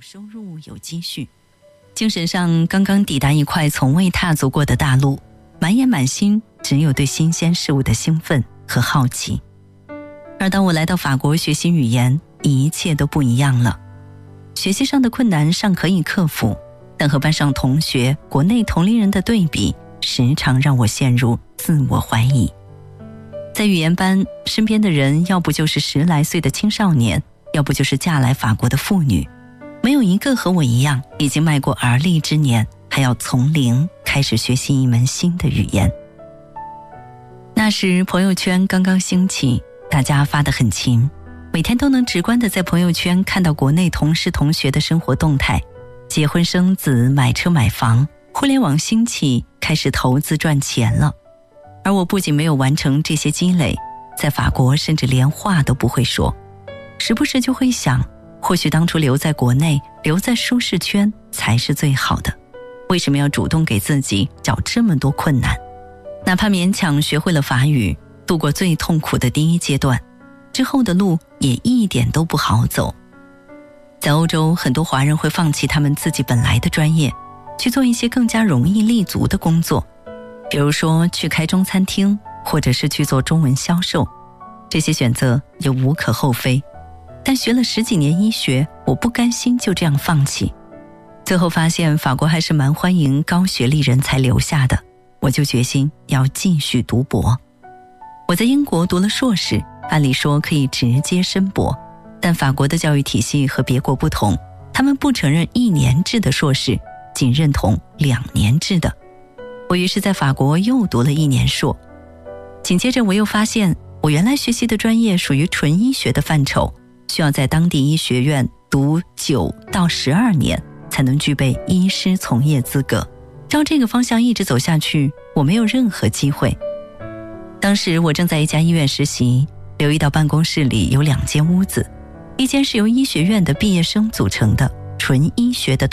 收入，有积蓄，精神上刚刚抵达一块从未踏足过的大陆，满眼满心只有对新鲜事物的兴奋和好奇。而当我来到法国学习语言，一切都不一样了。学习上的困难尚可以克服，但和班上同学、国内同龄人的对比，时常让我陷入自我怀疑。在语言班，身边的人要不就是10来岁的青少年，要不就是嫁来法国的妇女，没有一个和我一样已经迈过而立之年，还要从零开始学习一门新的语言。那时朋友圈刚刚兴起，大家发得很勤，每天都能直观地在朋友圈看到国内同事同学的生活动态，结婚生子，买车买房，互联网兴起，开始投资赚钱了。而我不仅没有完成这些积累，在法国甚至连话都不会说，时不时就会想，或许当初留在国内，留在舒适圈才是最好的，为什么要主动给自己找这么多困难？哪怕勉强学会了法语，度过最痛苦的第一阶段，之后的路也一点都不好走。在欧洲，很多华人会放弃他们自己本来的专业，去做一些更加容易立足的工作，比如说去开中餐厅，或者是去做中文销售。这些选择也无可厚非，但学了10几年医学，我不甘心就这样放弃。最后发现法国还是蛮欢迎高学历人才留下的，我就决心要继续读博。我在英国读了硕士，按理说可以直接申博，但法国的教育体系和别国不同，他们不承认1年制的硕士，仅认同2年制的。我于是在法国又读了1年硕。紧接着我又发现，我原来学习的专业属于纯医学的范畴，需要在当地医学院读9到12年才能具备医师从业资格。照这个方向一直走下去，我没有任何机会。当时我正在一家医院实习，留意到办公室里有2间屋子，一间是由医学院的毕业生组成的纯医学的